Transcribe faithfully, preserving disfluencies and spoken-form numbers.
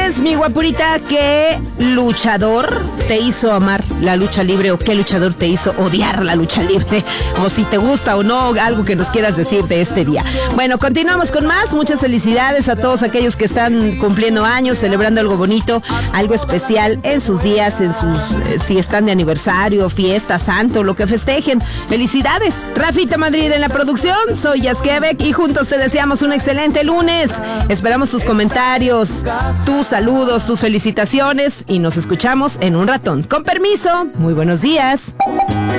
felicidades, mi guapurita. ¿Qué luchador te hizo amar la lucha libre o qué luchador te hizo odiar la lucha libre? O si te gusta o no, algo que nos quieras decir de este día. Bueno, continuamos con más. Muchas felicidades a todos aquellos que están cumpliendo años, celebrando algo bonito, algo especial en sus días, en sus, eh, si están de aniversario, fiesta, santo, lo que festejen. Felicidades. Rafita Madrid en la producción. Soy Yasquebec y juntos te deseamos un excelente lunes. Esperamos tus comentarios, tus saludos, tus felicitaciones y nos escuchamos en un ratón. Con permiso, muy buenos días.